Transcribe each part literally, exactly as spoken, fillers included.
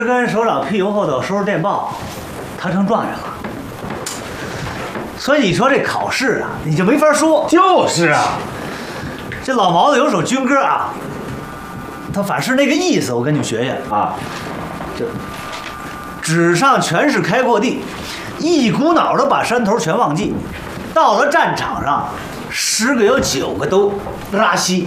跟首长屁股后头收拾电报，他成状元了。所以你说这考试啊，你就没法说。 就是啊， 这老毛子有首军歌啊，他反是那个意思，我跟你们学学啊。 这纸上全是开阔地，一股脑的把山头全忘记。到了战场上，十个有九个都拉稀。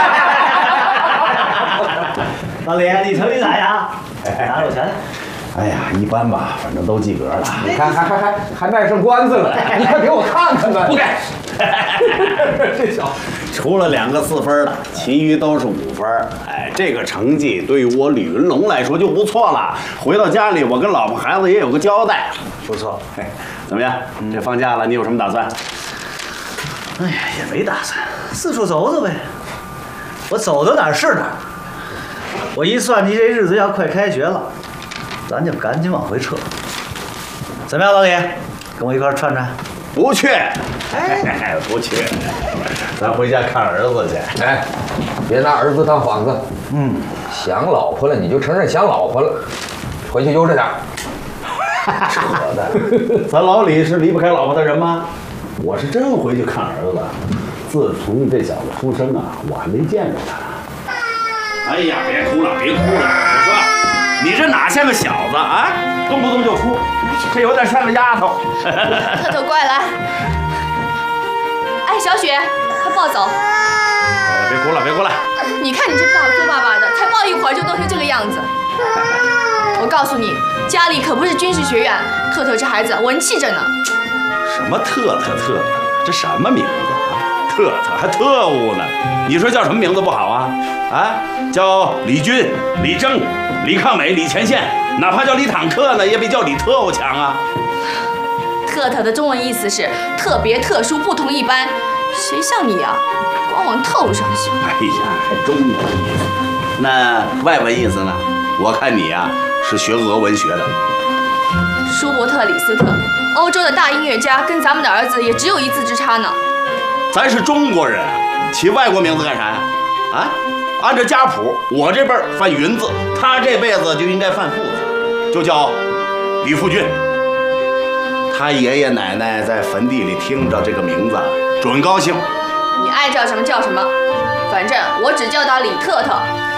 老李，你成绩咋样？拿着我瞧瞧。 哎呀，一般吧，反正都及格了。你看，还还还还卖上关子了，你快给我看看吧。 不给。 这小子， 除了两个四分的，其余都是五分。哎，这个成绩对于我吕云龙来说就不错了。回到家里，我跟老婆孩子也有个交代。 不错。 嘿，怎么样？这放假了，你有什么打算？ 哎呀，也没打算，四处走走呗。我走到哪儿是哪儿。我一算计，这日子要快开学了，咱就赶紧往回撤。怎么样，老李，跟我一块儿串串？ 不去。 哎， 不去。咱回家看儿子去。 哎，别拿儿子当幌子。 嗯， 想老婆了你就承认想老婆了，回去悠着点。 扯淡！咱老李是离不开老婆的人吗？我是真回去看儿子。自从这小子出生啊，我还没见着他。哎呀，别哭了，别哭了！我说，你这哪像个小子啊？动不动就哭，这有点像个丫头。 特特乖，来。哎，小雪，快抱走。 哎，别哭了，别哭了。 你看你这爸做爸爸的，才抱一会儿就弄成这个样子。我告诉你，家里可不是军事学院，特特这孩子文气着呢。 什么特特特的？这什么名字啊？特特还特务呢？你说叫什么名字不好啊？啊，叫李军、李征、李抗美、李前线，哪怕叫李坦克呢，也比叫李特务强啊。 特特的中文意思是特别、特殊、不同一般。谁像你啊，光往特务上想。 哎呀，还中文意思？那外文意思呢？我看你呀、啊、是学俄文学的。 舒伯特·李斯特，欧洲的大音乐家，跟咱们的儿子也只有一字之差呢。 咱是中国人，起外国名字干啥呀？啊，按照家谱，我这辈儿犯云字，他这辈子就应该犯父字，就叫李富俊。他爷爷奶奶在坟地里听着这个名字，准高兴。 你爱叫什么叫什么，反正我只叫他李特特。